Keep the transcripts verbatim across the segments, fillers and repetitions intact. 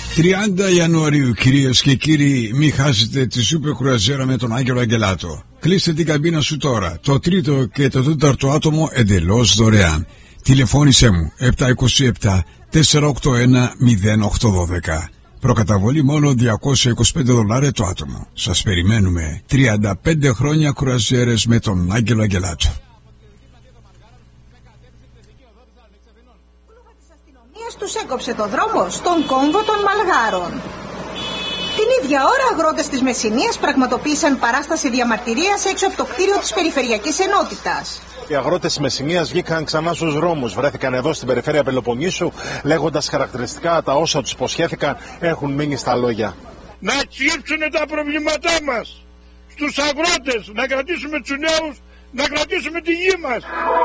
τριάντα Ιανουαρίου, κυρίες και κύριοι, μην χάσετε τη σούπερ κρουαζιέρα με τον Άγγελο Αγγελάτο. Κλείστε την καμπίνα σου τώρα. Το τρίτο και το τέταρτο άτομο εντελώς δωρεάν. Τηλεφώνησέ μου επτά δύο επτά τέσσερα οκτώ ένα μηδέν οκτώ ένα δύο. Προκαταβολή μόνο διακόσια είκοσι πέντε δολάρια το άτομο. Σας περιμένουμε. τριάντα πέντε χρόνια κρουαζιέρες με τον Άγγελο Αγγελάτο. Τους έκοψε το δρόμο στον κόμβο των Μαλγάρων. Την ίδια ώρα, αγρότες της Μεσσηνίας πραγματοποίησαν παράσταση διαμαρτυρίας έξω από το κτίριο της Περιφερειακής Ενότητας. Οι αγρότες της Μεσσηνίας βγήκαν ξανά στους δρόμους. Βρέθηκαν εδώ στην περιφέρεια Πελοποννήσου, λέγοντας χαρακτηριστικά τα όσα τους υποσχέθηκαν έχουν μείνει στα λόγια. Να τσίψουν τα προβλήματά μας στους αγρότες, να κρατήσουμε τους νέους, να κρατήσουμε τη γη μας.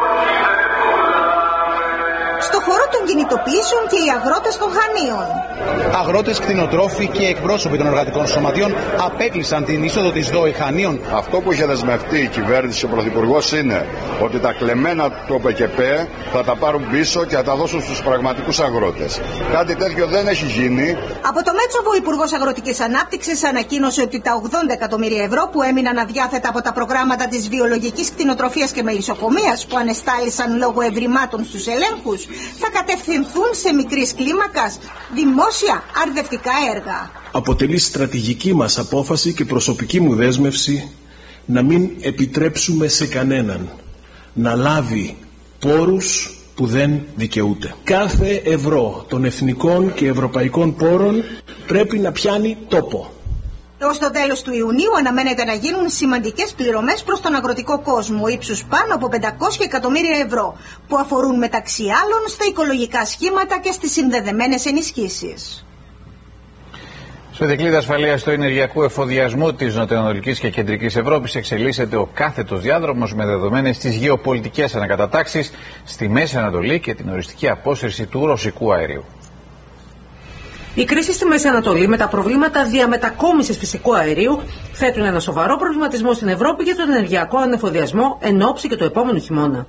Στο χώρο των κινητοποιήσεων και οι αγρότες των Χανίων. Αγρότες, κτηνοτρόφοι και εκπρόσωποι των εργατικών σωματείων απέκλεισαν την είσοδο της ΔΟΗ Χανίων. Αυτό που είχε δεσμευτεί η κυβέρνηση, ο Πρωθυπουργός, είναι ότι τα κλεμμένα του ΠΚΠ θα τα πάρουν πίσω και θα τα δώσουν στους πραγματικούς αγρότες. Κάτι τέτοιο δεν έχει γίνει. Από το Μέτσοβο, ο Υπουργός Αγροτικής Ανάπτυξης ανακοίνωσε ότι τα ογδόντα εκατομμύρια ευρώ που έμειναν αδιάθετα από τα προγράμματα της βιολογικής κτηνοτροφίας και μελισσοκομείας που ανεστάλησαν λόγω ευρημάτων στους ελέγχους θα κατευθυνθούν σε μικρής κλίμακας δημόσια αρδευτικά έργα. Αποτελεί στρατηγική μας απόφαση και προσωπική μου δέσμευση να μην επιτρέψουμε σε κανέναν να λάβει πόρους που δεν δικαιούται. Κάθε ευρώ των εθνικών και ευρωπαϊκών πόρων πρέπει να πιάνει τόπο. Ως το τέλος του Ιουνίου αναμένεται να γίνουν σημαντικές πληρωμές προς τον αγροτικό κόσμο ύψους πάνω από πεντακόσια εκατομμύρια ευρώ που αφορούν μεταξύ άλλων στα οικολογικά σχήματα και στις συνδεδεμένες ενισχύσεις. Στο δικλείδα ασφαλείας του ενεργειακού εφοδιασμού της νοτιοανατολικής και κεντρικής Ευρώπης εξελίσσεται ο κάθετος διάδρομος με δεδομένες τις γεωπολιτικές ανακατατάξεις στη Μέση Ανατολή και την οριστική απόσυρση του ρωσικού αερίου. Η κρίση στη Μέση Ανατολή με τα προβλήματα διαμετακόμισης φυσικού αερίου θέτουν ένα σοβαρό προβληματισμό στην Ευρώπη για τον ενεργειακό ανεφοδιασμό εν ώψη και του επόμενου χειμώνα.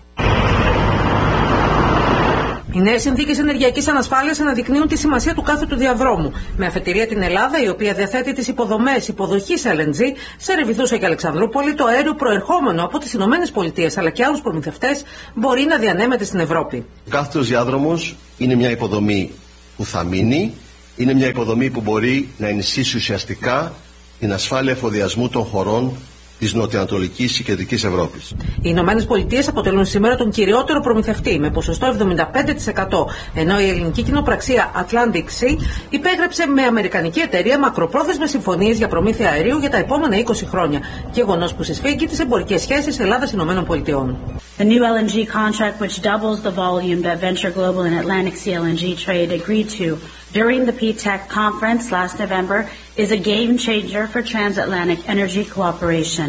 Οι νέες συνθήκες ενεργειακής ανασφάλειας αναδεικνύουν τη σημασία του κάθετου διαδρόμου, με αφετηρία την Ελλάδα, η οποία διαθέτει τις υποδομές υποδοχής ελ εν τζι σε Ρεβιθούσα και Αλεξανδρούπολη. Το αέριο προερχόμενο από τις Ηνωμένες Πολιτείες αλλά και άλλους προμηθευτές μπορεί να διανέμεται στην Ευρώπη. Ο κάθετος διάδρομος είναι μια υποδομή που θα μείνει. Είναι μια υποδομή που μπορεί να ενισχύσει ουσιαστικά την ασφάλεια εφοδιασμού των χωρών της νοτιοανατολικής και κεντρικής Ευρώπης. Οι Ηνωμένες Πολιτείες αποτελούν σήμερα τον κυριότερο προμηθευτή με ποσοστό εβδομήντα πέντε τοις εκατό, ενώ η ελληνική κοινοπραξία Atlantic Sea υπέγραψε με αμερικανική εταιρεία μακροπρόθεσμες συμφωνίες για προμήθεια αερίου για τα επόμενα είκοσι χρόνια, γεγονός που συσφίγγει τις εμπορικές σχέσεις Ελλάδας-Ηνωμένων Πολιτειών. The new L N G contract, which doubles the volume that Venture Global and Atlantic Sea L N G trade agreed to during the P TEC conference last November, is a game changer for transatlantic energy cooperation.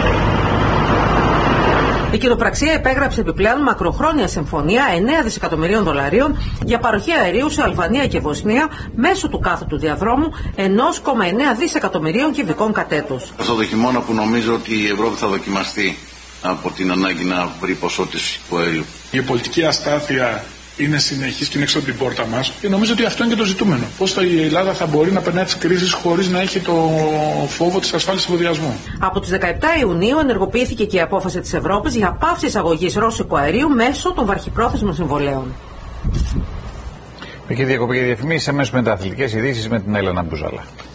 Η κοινοπραξία επέγραψε επιπλέον μακροχρόνια συμφωνία εννέα δισεκατομμυρίων δολαρίων για παροχή αερίου σε Αλβανία και Βοσνία μέσω του κάθετου διαδρόμου ένα κόμμα εννέα δισεκατομμυρίων κυβικών κατ' έτος. Αυτό το χειμώνα που νομίζω ότι η Ευρώπη θα δοκιμαστεί από την ανάγκη να βρει ποσότητες φυσικού αερίου. Η πολιτική αστάθεια είναι συνεχής και είναι έξω από την πόρτα μας και νομίζω ότι αυτό είναι και το ζητούμενο. Πώς η Ελλάδα θα μπορεί να περνάει τις κρίσεις χωρίς να έχει το φόβο της ασφάλειας εφοδιασμού. Από τις δεκαεπτά Ιουνίου ενεργοποιήθηκε και η απόφαση της Ευρώπης για πάυση εισαγωγής ρώσικου αερίου μέσω των βαρχιπρόθεσμων συμβολέων. Εκεί διακοπή και διαφημίσεις, αμέσως μετά αθλητικές ειδήσεις με την Έλενα Μπουζάλα.